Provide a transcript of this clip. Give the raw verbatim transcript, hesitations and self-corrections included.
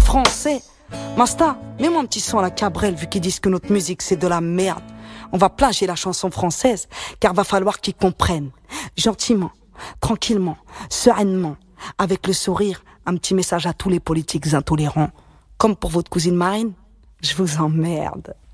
français. Masta, mets-moi un petit son à la Cabrel vu qu'ils disent que notre musique c'est de la merde. On va plagier la chanson française, car va falloir qu'ils comprennent. Gentiment, tranquillement, sereinement, avec le sourire, un petit message à tous les politiques intolérants. Comme pour votre cousine Marine, je vous emmerde.